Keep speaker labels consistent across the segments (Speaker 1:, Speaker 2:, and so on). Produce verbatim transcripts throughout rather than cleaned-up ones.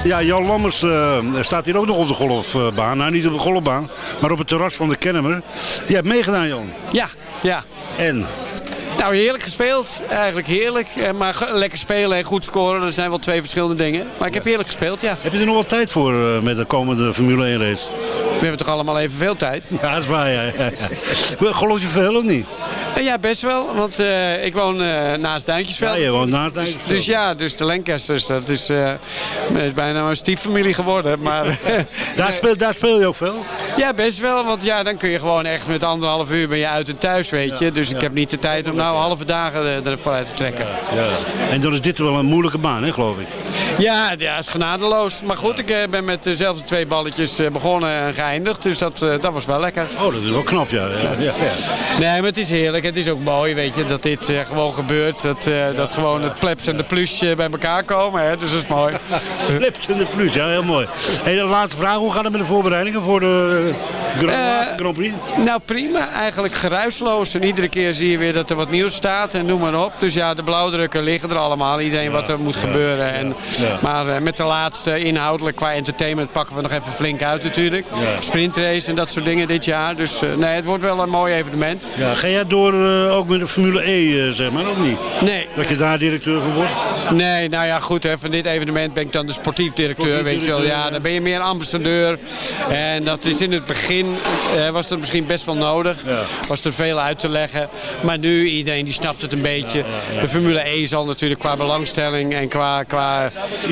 Speaker 1: Ja, Jan Lammers uh, staat hier ook nog op de golfbaan. Nou, niet op de golfbaan, maar op het terras van de Kennemer. Je hebt meegedaan, Jan.
Speaker 2: Ja, ja.
Speaker 1: En?
Speaker 2: Nou, heerlijk gespeeld. Eigenlijk heerlijk. Maar lekker spelen en goed scoren, dat zijn wel twee verschillende dingen. Maar ik heb heerlijk gespeeld, ja.
Speaker 1: Heb je er nog wel tijd voor uh, met de komende Formule één race?
Speaker 2: We hebben toch allemaal evenveel tijd?
Speaker 1: Ja, dat is waar, ja. ja, ja. Golf je veel of niet?
Speaker 2: Ja, best wel. Want uh, ik woon uh, naast Duintjesveld.
Speaker 1: Ja, je woont naast Duintjesveld.
Speaker 2: Dus ja, dus de Lancasters, dat is, uh, is bijna een stieffamilie geworden. Maar,
Speaker 1: daar, speel, daar speel je ook veel?
Speaker 2: Ja, best wel. Want ja, dan kun je gewoon echt met anderhalf uur ben je uit en thuis, weet je. Ja, dus ik ja. heb niet de tijd om nou halve dagen ervoor uit te trekken.
Speaker 1: Ja, ja. En dan is dit wel een moeilijke baan, hè, geloof ik?
Speaker 2: Ja, ja, is genadeloos. Maar goed, ik uh, ben met dezelfde twee balletjes uh, begonnen en geëindigd. Dus dat, uh, dat was wel lekker.
Speaker 1: Oh, dat is wel knap, ja. ja, ja, ja.
Speaker 2: Nee, maar het is heerlijk. Het is ook mooi, weet je, dat dit uh, gewoon gebeurt. Dat, uh, dat gewoon het plebs en de plus uh, bij elkaar komen. Hè? Dus dat is mooi.
Speaker 1: Plebs en de plus, ja, heel mooi. Hey, de laatste vraag. Hoe gaat het met de voorbereidingen voor de uh, Grand, uh, Grand Prix? Nou, prima. Eigenlijk geruisloos. En iedere keer zie je weer dat er wat nieuws staat en noem maar op. Dus ja, de blauwdrukken liggen er allemaal. Iedereen ja, wat er moet ja, gebeuren. En, ja. Maar uh, met de laatste inhoudelijk qua entertainment pakken we nog even flink uit natuurlijk. Ja. Sprintrace en dat soort dingen dit jaar. Dus uh, nee, het wordt wel een mooi evenement. Ja, ga jij door uh, ook met de Formule E, uh, zeg maar, of niet?
Speaker 2: Nee.
Speaker 1: Dat je daar directeur van wordt?
Speaker 2: Nee, nou ja, goed, hè, van dit evenement ben ik dan de sportief directeur, sportief weet je wel. Ja, dan ben je meer ambassadeur. En dat is in het begin, uh, was dat misschien best wel nodig. Ja. Was er veel uit te leggen. Maar nu, iedereen die snapt het een beetje. Ja, ja, ja. De Formule E zal natuurlijk qua belangstelling en qua, qua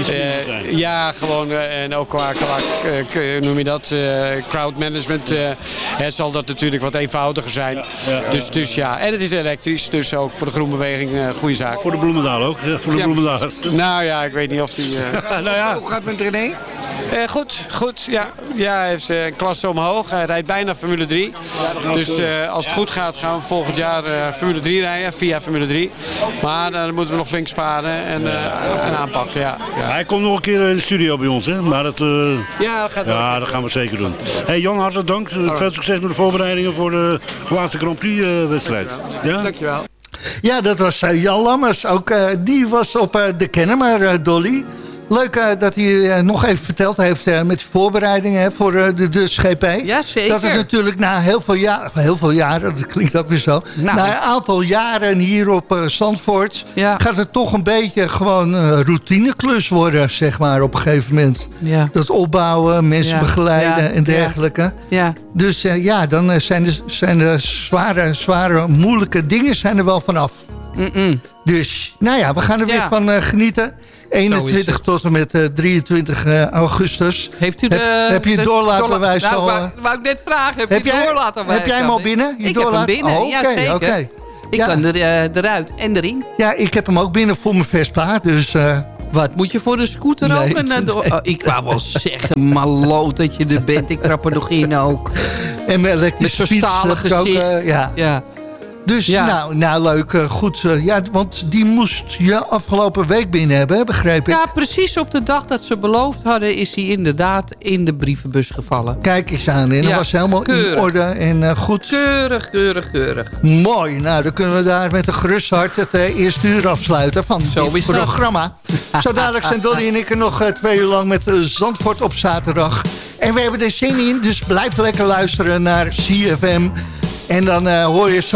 Speaker 2: uh, ja, gewoon, uh, en ook qua, qua uh, noem je dat, uh, crowd management, uh, hè, zal dat natuurlijk wat eenvoudiger zijn. Ja, ja, ja, dus, dus ja, en het is elektrisch, dus ook voor de groenbeweging een uh, goede zaak.
Speaker 1: Voor de Bloemendaal ook, ja, voor de ja, Bloemendaal.
Speaker 2: Nou ja, ik weet niet of die... Uh...
Speaker 1: nou ja.
Speaker 3: Hoe gaat het met René?
Speaker 2: Uh, goed, goed. Ja, ja, hij heeft uh, een klasse omhoog. Hij rijdt bijna Formule drie. Dus uh, als het goed gaat gaan we volgend jaar uh, Formule drie rijden, via Formule drie. Maar uh, dan moeten we nog flink sparen en, uh, en aanpakken. Ja, ja.
Speaker 1: Hij komt nog een keer in de studio bij ons, hè? Maar dat, uh...
Speaker 2: ja, dat, gaat
Speaker 1: ja, dat gaan we zeker doen. Hey, Jan, hartelijk dank. Alright. Veel succes met de voorbereidingen voor de laatste Grand Prix uh, wedstrijd.
Speaker 2: Dankjewel. Ja? Dankjewel.
Speaker 4: Ja, dat was uh, Jan Lammers. Ook uh, die was op uh, de Kennemer, uh, Dolly. Leuk uh, dat hij uh, nog even verteld heeft uh, met de voorbereidingen hè, voor uh, de Dutch G P.
Speaker 3: Ja, zeker.
Speaker 4: Dat het natuurlijk na heel veel, jaar, heel veel jaren, dat klinkt ook weer zo... Nou. Na een aantal jaren hier op uh, Zandvoort... Ja. gaat het toch een beetje gewoon een uh, routineklus worden, zeg maar, op een gegeven moment. Ja. Dat opbouwen, mensen ja. begeleiden ja. en dergelijke. Ja. Ja. Dus uh, ja, dan uh, zijn de, zijn de zware, zware, moeilijke dingen zijn er wel vanaf. Mm-mm. Dus, nou ja, we gaan er ja. weer van uh, genieten. eenentwintig tot en met uh, drieëntwintig uh, augustus.
Speaker 3: Heeft u de,
Speaker 4: heb, heb je het doorlaatbewijs al? Nou,
Speaker 3: wou, wou ik net vragen. Heb, heb je het doorlaatbewijs?
Speaker 4: Heb jij hem al binnen? Je
Speaker 3: ik
Speaker 4: doorlaat?
Speaker 3: heb hem binnen,
Speaker 4: oh, okay,
Speaker 3: ja zeker.
Speaker 4: Okay.
Speaker 3: Ik
Speaker 4: ja.
Speaker 3: kan er, uh, eruit en erin.
Speaker 4: Ja, ik heb hem ook binnen voor mijn Vespa, dus... Uh,
Speaker 3: Wat, moet je voor de scooter nee. ook? En, uh, door, oh, ik wou wel zeggen, maloot dat je er bent. Ik trap er nog in ook.
Speaker 4: En mijn elektrische
Speaker 3: met zo'n stalen gezicht. Ook, uh,
Speaker 4: ja.
Speaker 3: ja.
Speaker 4: Dus ja. nou, nou leuk, uh, goed. Uh, ja, want die moest je afgelopen week binnen hebben, begreep ik?
Speaker 3: Ja, precies op de dag dat ze beloofd hadden... is hij inderdaad in de brievenbus gevallen.
Speaker 4: Kijk eens aan, en ja, dat was helemaal keurig. In orde en uh, goed.
Speaker 3: Keurig, keurig, keurig.
Speaker 4: Mooi, nou dan kunnen we daar met een gerust hart... het uh, eerste uur afsluiten van
Speaker 3: Zo
Speaker 4: dit programma. Zo dadelijk zijn Dolly en ik er nog uh, twee uur lang met uh, Zandvoort op zaterdag. En we hebben er zin in, dus blijf lekker luisteren naar C F M. En dan uh, hoor je...